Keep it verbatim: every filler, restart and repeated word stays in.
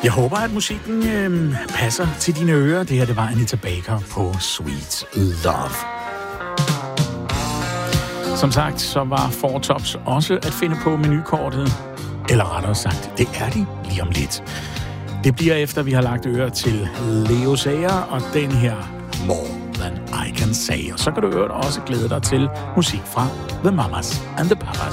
Jeg håber, at musikken øh, passer til dine ører. Det her, det var Anita Baker på Sweet Love. Som sagt, så var Four Tops også at finde på menukortet. Eller rettere sagt, det er de lige om lidt. Det bliver efter, vi har lagt øre til Leo Sayer og den her More Than I Can Say. Og så kan du øvrigt også glæde dig til musik fra The Mamas and the Papas.